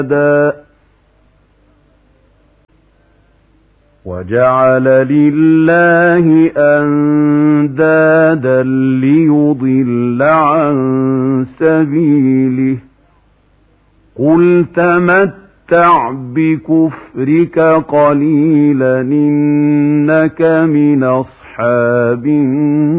وجعل لله أندادا ليضل عن سبيله قل تمتع بكفرك قليلا إنك من أصحاب النار.